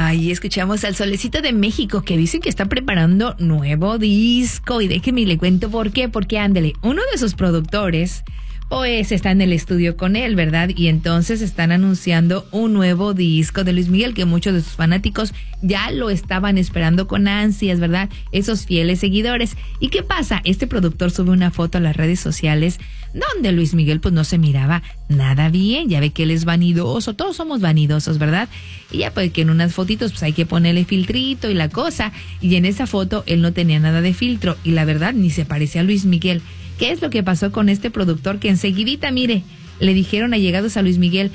Ay, escuchamos al Solecito de México que dicen que está preparando nuevo disco y déjeme le cuento por qué, porque ándele, uno de sus productores pues está en el estudio con él, ¿verdad? Y entonces están anunciando un nuevo disco de Luis Miguel que muchos de sus fanáticos ya lo estaban esperando con ansias, ¿verdad? Esos fieles seguidores. ¿Y qué pasa? Este productor sube una foto a las redes sociales donde Luis Miguel pues no se miraba nada bien. Ya ve que él es vanidoso, todos somos vanidosos, ¿verdad? Y ya pues que en unas fotitos pues hay que ponerle filtrito y la cosa. Y en esa foto él no tenía nada de filtro y la verdad ni se parecía a Luis Miguel. ¿Qué es lo que pasó con este productor? Que enseguidita, mire, le dijeron allegados a Luis Miguel,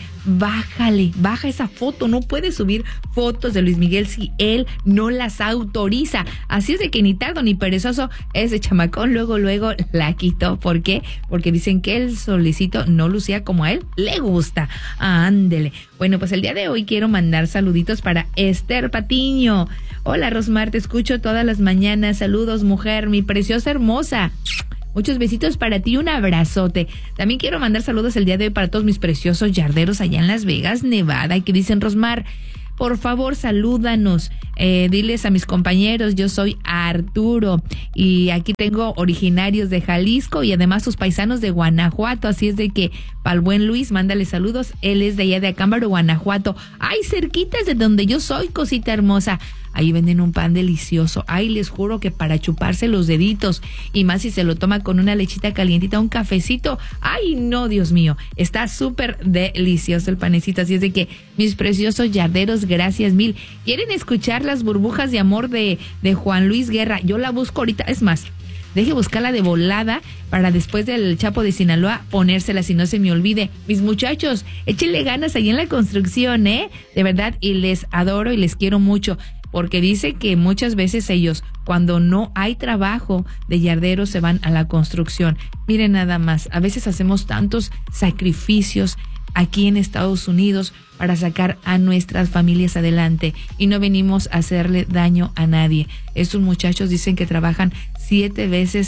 baja esa foto, no puede subir fotos de Luis Miguel si él no las autoriza. Así es de que ni tardo ni perezoso, ese chamacón luego la quitó. ¿Por qué? Porque dicen que el Solecito no lucía como a él le gusta. Ándele. Bueno, pues el día de hoy quiero mandar saluditos para Esther Patiño. Hola, Rosmar, te escucho todas las mañanas. Saludos, mujer, mi preciosa hermosa. Muchos besitos para ti, un abrazote. También quiero mandar saludos el día de hoy para todos mis preciosos yarderos allá en Las Vegas, Nevada, y que dicen, Rosmar, por favor, salúdanos. Diles a mis compañeros, yo soy Arturo y aquí tengo originarios de Jalisco y además sus paisanos de Guanajuato, así es de que para el buen Luis, mándale saludos. Él es de allá de Acámbaro, Guanajuato. Ay, cerquitas de donde yo soy, cosita hermosa. Ahí venden un pan delicioso. Ay, les juro que para chuparse los deditos. Y más si se lo toma con una lechita calientita, un cafecito. Ay, no, Dios mío. Está súper delicioso el panecito. Así es de que, mis preciosos yarderos, gracias mil. ¿Quieren escuchar las burbujas de amor de Juan Luis Guerra? Yo la busco ahorita. Es más, deje buscarla de volada para después del Chapo de Sinaloa ponérsela si no se me olvide. Mis muchachos, échenle ganas ahí en la construcción, de verdad, y les adoro y les quiero mucho. Porque dice que muchas veces ellos, cuando no hay trabajo de yarderos, se van a la construcción. Miren nada más, a veces hacemos tantos sacrificios aquí en Estados Unidos para sacar a nuestras familias adelante y no venimos a hacerle daño a nadie. Estos muchachos dicen que trabajan 7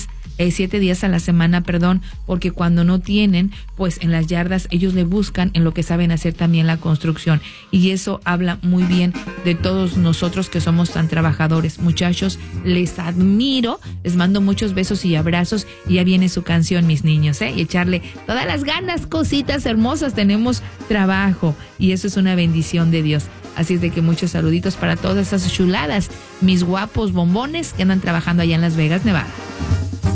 días a la semana, porque cuando no tienen, pues en las yardas ellos le buscan en lo que saben hacer también la construcción. Y eso habla muy bien de todos nosotros que somos tan trabajadores. Muchachos, les admiro, les mando muchos besos y abrazos y ya viene su canción, mis niños, y echarle todas las ganas, cositas hermosas, tenemos trabajo y eso es una bendición de Dios. Así es de que muchos saluditos para todas esas chuladas, mis guapos bombones que andan trabajando allá en Las Vegas, Nevada.